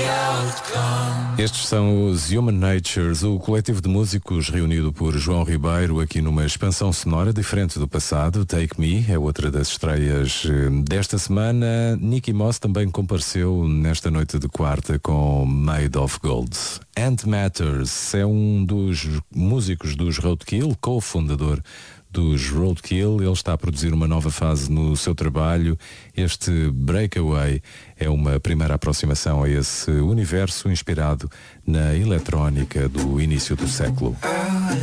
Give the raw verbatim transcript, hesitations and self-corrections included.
Estes são os Human Natures, o coletivo de músicos reunido por João Ribeiro aqui numa expansão sonora diferente do passado. Take Me é outra das estreias desta semana. Nicky Moss também compareceu nesta noite de quarta com Made of Gold. Ant Matters é um dos músicos dos Roadkill, co-fundador dos Roadkill. Ele está a produzir uma nova fase no seu trabalho. Este Breakaway é uma primeira aproximação a esse universo inspirado na eletrónica do início do século.